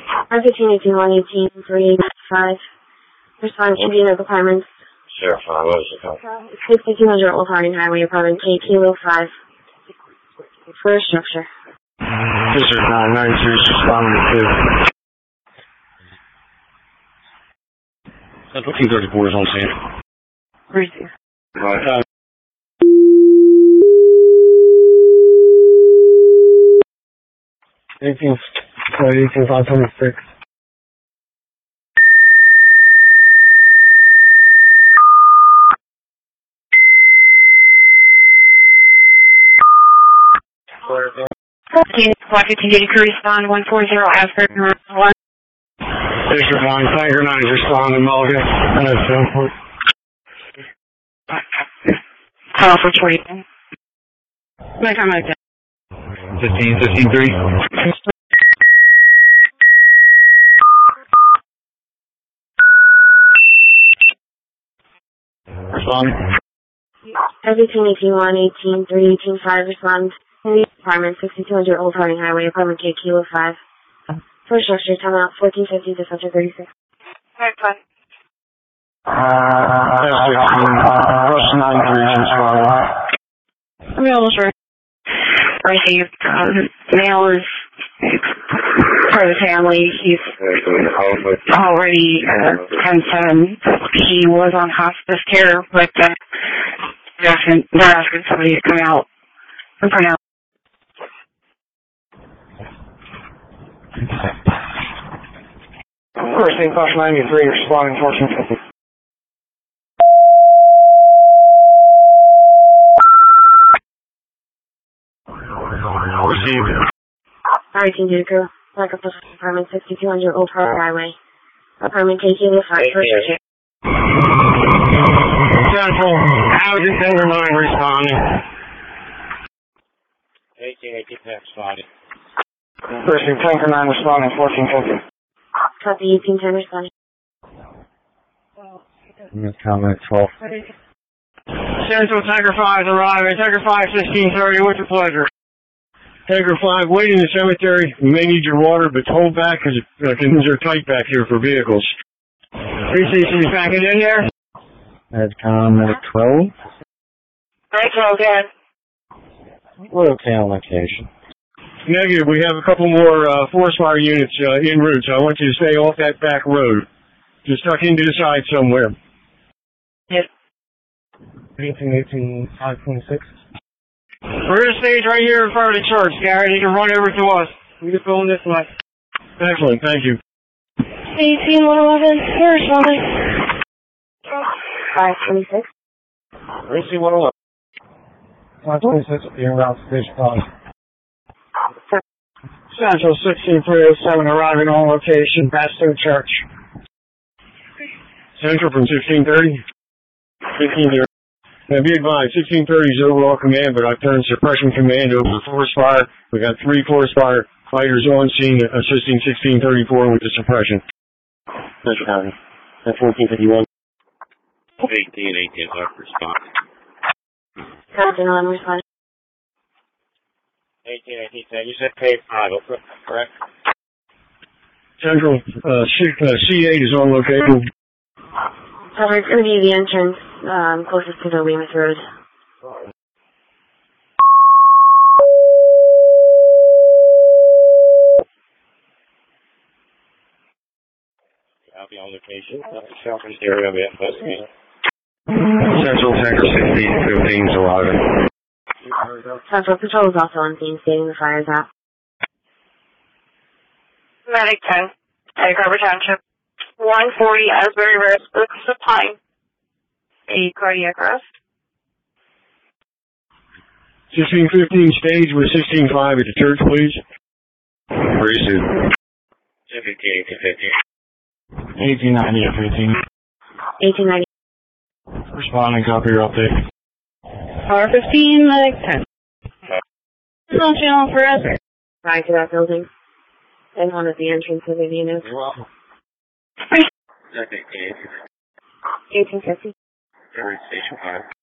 R1518 118 385. Respond to vehicle requirements. Sheriff, what was the call? 6200 Old Harding Highway, apartment K Kilo 5. For a structure. District 993, responding to Central 234 is on scene. Receive. Right. 18526. Y1580 crew respond 140 Asbury Road 1. District 9, Tiger 9 is responding, Mulligan. Call for 20. My comment. 1553. Respond. R1518 118 385 respond. Apartment 6200 Old Harding Highway, apartment K Kilo 5. For a structure, time out 1450 to subject 36. Alright, fine. Rush 939. Available, sure. Received. Male is part of the family. He's already 10-7. He was on hospice care, but they're asking somebody to come out and for now. First name, Fox 93, responding 1450. Received. Alright, Team Duke, like up to apartment 6200 Old Park Highway. Apartment K Kilo 5, first shift. Central, Housing Center 9 responding. 1880 responding. First name, Tanker 9 responding 1450. Copy, 1810 responding. Comment 12. Central, Tiger 5 is arriving. Tiger 5, 1630, what's your pleasure? Tiger 5, wait in the cemetery. You may need your water, but hold back because things are tight back here for vehicles. PCC's backing in there. That's comment 12. Alright, 12, go ahead. We're okay on location. Negative, we have a couple more forest fire units en route, so I want you to stay off that back road. Just tuck into the side somewhere. Yes. 1818 526. We're going to stage right here in front of the church, Gary. You can run over to us. We just go in this way. Excellent, thank you. 18111, here responding. 526. 18111. 526, you're around station 5. Central 16307 arriving on location, Bastow Church. Central from 1630. 1630. Now be advised, 1630 is overall command, but I've turned suppression command over to forest fire. We got 3 forest fire fighters on scene assisting 1634 with the suppression. Central County. That's 1451. 1818 left response. Captain 11 responding. 1818, you said K5, correct? Central, C8 is on location. It's going to be the entrance closest to the Weymouth Road. I'll be on location. Southeast area of the investigation. Central Tanker 1615 is arriving. Central Patrol is also on scene, stating the fire is out. Medic 10, Egg Harbor Township. 140 Asbury Road, Oaks of Pine. A cardiac arrest. 1615 stage with 165 at the church, please. Pretty soon. 1890 at 15. 1890. Responding, copy your update. R15, Medic 10. On channel for Asbury. Right to that building. And one at the entrance of the unit. You're welcome. 1850. Station 5.